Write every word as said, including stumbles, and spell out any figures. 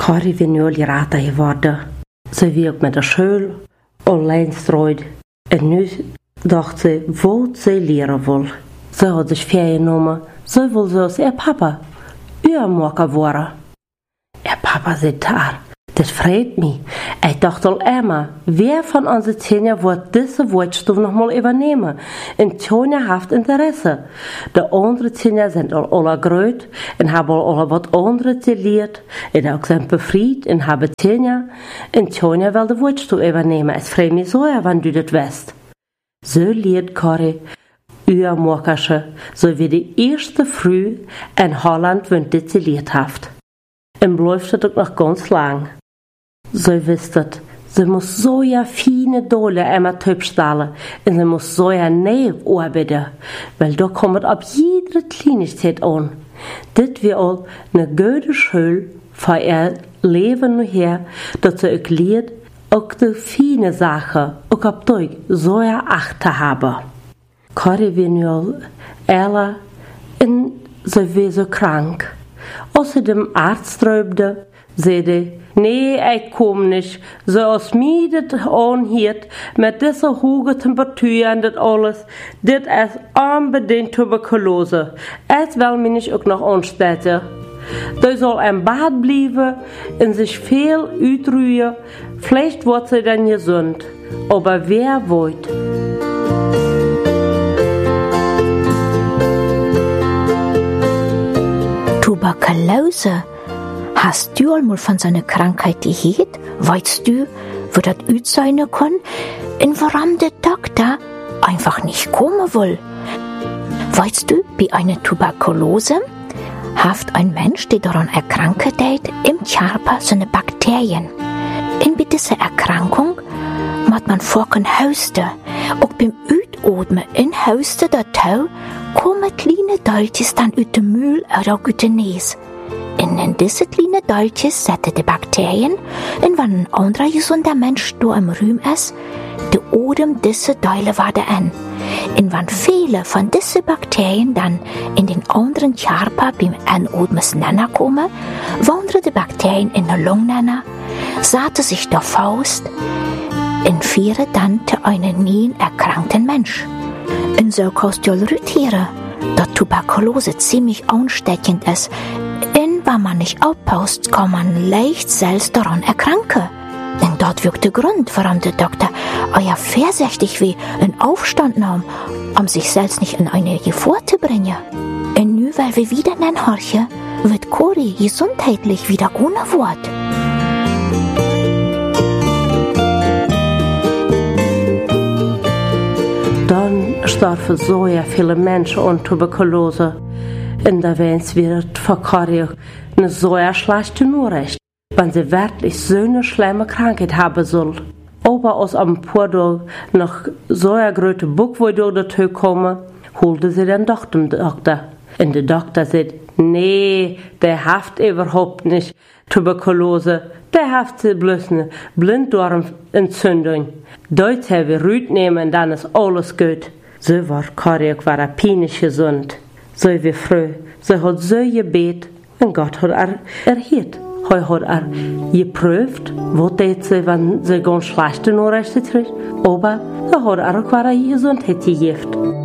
Corrie wie nu lirater geworden. Ze wie ook met de school alleen strooid. En nu dacht ze wat ze leren wil. Ze had zich vergenomen. Ze wil zoals ihr Papa uurmaker worden. Ihr Papa zit daar. Dat freut mich. Ich dachte al immer, wer von unseren Zehner wird diese Wortstuf noch mal übernehmen? Und Tanja hat Interesse. Die anderen Zehner sind al alle groot und haben al alle wat anderes geleerd. Und auch sind befried und haben Tanja. Und Tanja will die Wortstuf übernehmen. Es freut mich so, wenn du das weißt. So leert Corrie Uhrmachersche, so wie die erste Früh in Holland, wenn das geleerd hat. Und bleibt das auch noch ganz lang. So wisst ihr, sie muss so ja feine Dolle einmal typstellen und sie muss so ja neu arbeiten, weil da kommt ab jede Kleinigkeit an. Das wird auch eine gute Schule für ihr Leben her, dass sie auch lernt, auch die feine Sachen, auch ab Tag so ja Acht zu haben. Corrie wird nu älter und sie wird so krank. Als sie dem Arzt tröbte, sagte nee, ich komm nicht. So als mir das anhört, mit dieser hohen Temperatur und das alles, das ist unbedingt Tuberkulose. Es will mich nicht auch noch anstecken. Da soll im Bad bleiben und sich viel ausruhen. Vielleicht wird sie dann gesund. Aber wer wollt? Tuberkulose? Hast du einmal von seiner Krankheit gehört? Weißt du, wo das sein kann? Und warum der Doktor einfach nicht kommen will? Weißt du, bei einer Tuberkulose hat ein Mensch, der daran erkrankt ist, im Körper seine Bakterien. Und bei dieser Erkrankung muss man vorhin husten. Auch beim Uitatmen in Husten dazu kommen kleine Teilchen dann aus dem Müll oder aus der Nase. Und in diese kleinen Teilchen setzen die Bakterien, und wenn ein anderer gesunder Mensch da im Raum ist, der Odem diese Teile weiter an. Und wenn viele von diesen Bakterien dann in den anderen Körper beim Anatmen näher kommen, wandern die Bakterien in den Lungen, setzen sich der Faust und führen dann zu einem neuen erkrankten Mensch. Und so kannst du irritieren, dass Tuberkulose ziemlich ansteckend ist. Und wenn man nicht aufpasst, kann man leicht selbst daran erkranken. Und dort wirkt der Grund, warum der Doktor euer vorsichtig wie einen Aufstand nahm, um sich selbst nicht in eine Gefahr zu bringen. Und nur weil wir wieder nachhorchen, wird Corrie gesundheitlich wieder ohne Wort. Dann sterben so ja viele Menschen an Tuberkulose. Und da wird wird für Corrie eine so schlechte Nachricht, wenn sie wirklich so eine schlimme Krankheit haben soll. Aber aus einem paar Tagen noch so ein großes Buch, wo du dazu kommen, holte sie dann doch den Doktor. Und der Doktor sagt, nee, der hat überhaupt nicht Tuberkulose, der hat bloß eine Blinddarmentzündung. Dort haben wir Rüt nehmen, dann ist alles gut. So war Corrie auch peinlich gesund. So wie früh. Sie hat so gebet und Gott hat er erhört. Er hat er geprüft, was tät sie, wenn sie ganz schlechte Nachrichten kriegt. Aber er hat er auch Gesundheit gegeben.